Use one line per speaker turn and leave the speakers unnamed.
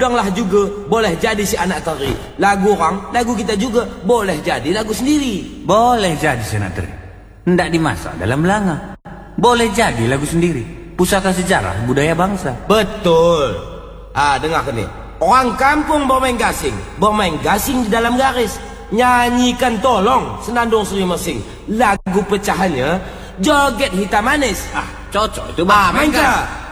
Oranglah juga boleh jadi si anak teri. Lagu orang, lagu kita juga boleh jadi lagu sendiri.
Boleh jadi si anak teri. Ndak dimasak dalam belanga. Boleh jadi lagu sendiri. Pusaka sejarah budaya bangsa.
Betul. Dengar ni. Orang kampung bermain gasing di dalam garis. Nyanyikan tolong senandung Seri Mersing. Lagu pecahannya Joget Hitam Manis.
Cocok itu
mainkan.